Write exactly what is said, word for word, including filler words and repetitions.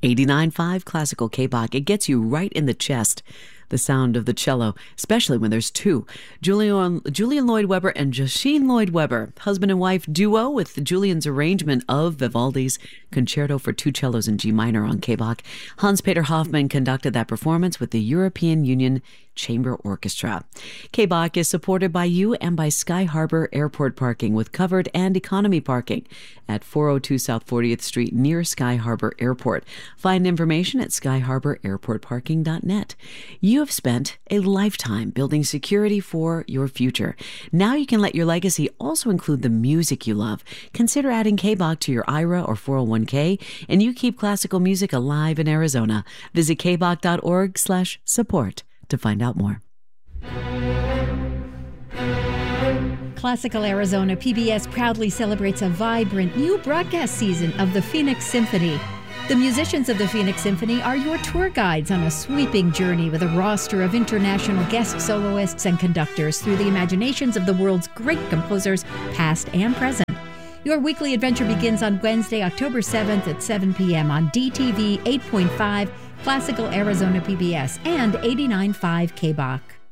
eighty-nine point five Classical K-Bach. It gets you right in the chest, the sound of the cello, especially when there's two. Julian, Julian Lloyd-Webber and Joshine Lloyd-Webber, husband and wife duo with Julian's arrangement of Vivaldi's Concerto for Two Cellos in G minor on K-Bach. Hans-Peter Hoffmann conducted that performance with the European Union Chamber Orchestra. K-Bach is supported by you and by Sky Harbor Airport Parking with covered and economy parking at four oh two South fortieth Street near Sky Harbor Airport. Find information at sky harbor airport parking dot net. You have spent a lifetime building security for your future. Now you can let your legacy also include the music you love. Consider adding K-Bach to your I R A or four oh one k, and you keep classical music alive in Arizona. Visit k bach dot org slash support to find out more. Classical Arizona P B S proudly celebrates a vibrant new broadcast season of the Phoenix Symphony. The musicians of the Phoenix Symphony are your tour guides on a sweeping journey with a roster of international guest soloists and conductors through the imaginations of the world's great composers, past and present. Your weekly adventure begins on Wednesday, October seventh at seven p.m. on D T V eight point five, Classical Arizona P B S, and eighty-nine point five K-Bach.